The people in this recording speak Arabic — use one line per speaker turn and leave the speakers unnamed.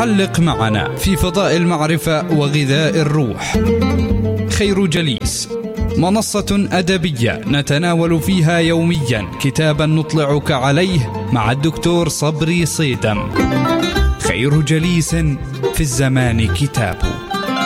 حلق معنا في فضاء المعرفة وغذاء الروح. خير جليس، منصة أدبية نتناول فيها يوميا كتابا نطلعك عليه مع الدكتور صبري صيدم. خير جليس في الزمان كتابه.